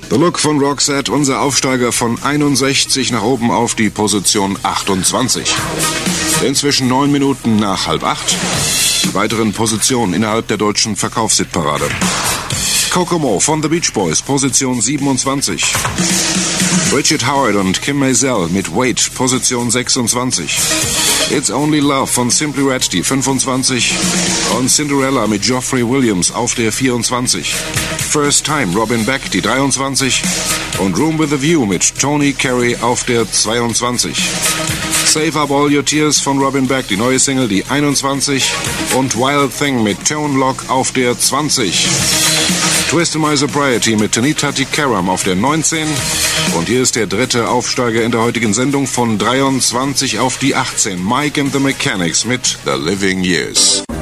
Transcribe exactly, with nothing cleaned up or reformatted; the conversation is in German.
The Look von Roxette, unser Aufsteiger von einundsechzig nach oben auf die Position achtundzwanzig. Inzwischen neun Minuten nach halb acht. Die weiteren Positionen innerhalb der deutschen Verkaufshitparade. Kokomo von The Beach Boys, Position siebenundzwanzig. Richard Howard und Kim Maisel mit Wait, Position sechsundzwanzig. It's Only Love von Simply Red, die fünfundzwanzig. Und Cinderella mit Geoffrey Williams auf der vierundzwanzig. First Time, Robin Beck, die dreiundzwanzig. Und Room with a View mit Tony Carey auf der zweiundzwanzig. Save Up All Your Tears von Robin Beck, die neue Single, die einundzwanzig. Und Wild Thing mit Tone Lock auf der zwanzig. Twist My Sobriety mit Tanita Tikaram auf der neunzehn. Und hier ist der dritte Aufsteiger in der heutigen Sendung von dreiundzwanzig auf die achtzehn. Mike and the Mechanics mit The Living Years.